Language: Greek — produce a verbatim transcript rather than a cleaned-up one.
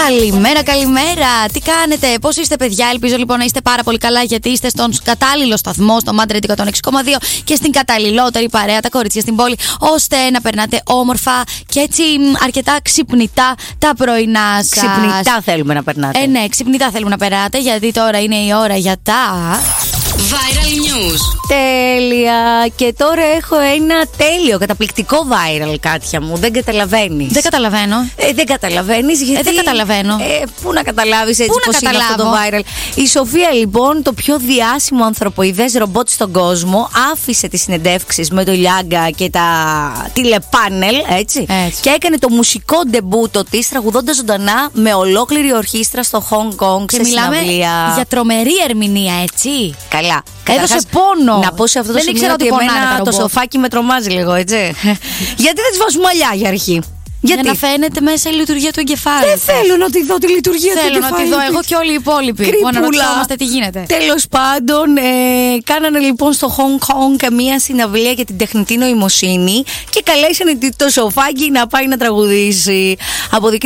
Καλημέρα, καλημέρα. Τι κάνετε, πώς είστε, παιδιά? Ελπίζω λοιπόν να είστε πάρα πολύ καλά, γιατί είστε στον κατάλληλο σταθμό, στο Mad Radio εκατόν έξι κόμμα δύο και στην καταλληλότερη παρέα, τα κορίτσια στην πόλη, ώστε να περνάτε όμορφα και έτσι αρκετά ξυπνητά τα πρωινά σας. Ξυπνητά θέλουμε να περνάτε. Ε, ναι, ξυπνητά θέλουμε να περνάτε, γιατί τώρα είναι η ώρα για τα Viral News. Τέλεια. Και τώρα έχω ένα τέλειο, καταπληκτικό viral, Κάτια μου. Δεν καταλαβαίνεις. Δεν καταλαβαίνω. Ε, δεν καταλαβαίνεις γιατί. Ε, δεν καταλαβαίνω. Ε, πού να καταλάβεις έτσι πώς είναι αυτό το viral. Η Σοφία, λοιπόν, το πιο διάσημο ανθρωποειδές ρομπότ στον κόσμο, άφησε τις συνεντεύξεις με το Λιάγκα και τα τηλεπάνελ, έτσι, έτσι. Και έκανε το μουσικό ντεμπούτο της τραγουδώντας ζωντανά με ολόκληρη ορχήστρα στο Hong Kong. Και σε μιλάμε συναυλία. για τρομερή ερμηνεία, έτσι. Καλά. Έδωσε πόνο. Να πω σε αυτό το δεν σημείο ότι εμένα το σοφάκι με τρομάζει λίγο, έτσι. Γιατί δεν τις βάζουμε μαλλιά για αρχή? Γιατί? Για να φαίνεται μέσα η λειτουργία του εγκεφάλου. Δεν θέλω να τη δω τη λειτουργία θέλω του εγκεφάλου. Θέλω να τη δω εγώ και όλοι οι υπόλοιποι. Που αναρωτιόμαστε τι γίνεται. Τέλος πάντων, ε, κάνανε λοιπόν στο Hong Kong μια συναυλία για την τεχνητή νοημοσύνη και καλέσανε το σοφάκι να πάει να τραγουδήσει. Από